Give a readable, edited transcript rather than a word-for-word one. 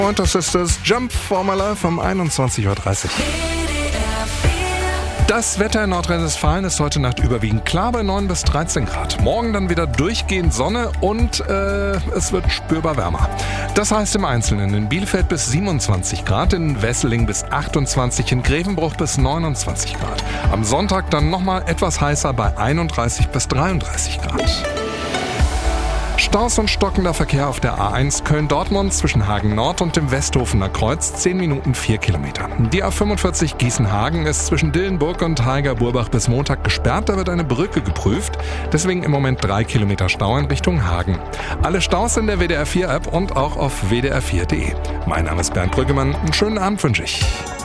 Und das ist das Jump Formula um 21.30 Uhr. Das Wetter in Nordrhein-Westfalen ist heute Nacht überwiegend klar bei 9 bis 13 Grad. Morgen dann wieder durchgehend Sonne und es wird spürbar wärmer. Das heißt im Einzelnen in Bielefeld bis 27 Grad, in Wesseling bis 28, in Grevenbruch bis 29 Grad. Am Sonntag dann nochmal etwas heißer bei 31 bis 33 Grad. Staus und stockender Verkehr auf der A1 Köln-Dortmund zwischen Hagen-Nord und dem Westhofener Kreuz, 10 Minuten 4 Kilometer. Die A45 Gießen-Hagen ist zwischen Dillenburg und Haiger-Burbach bis Montag gesperrt, da wird eine Brücke geprüft, deswegen im Moment 3 Kilometer Stau in Richtung Hagen. Alle Staus in der WDR 4 App und auch auf wdr4.de. Mein Name ist Bernd Brüggemann, einen schönen Abend wünsche ich.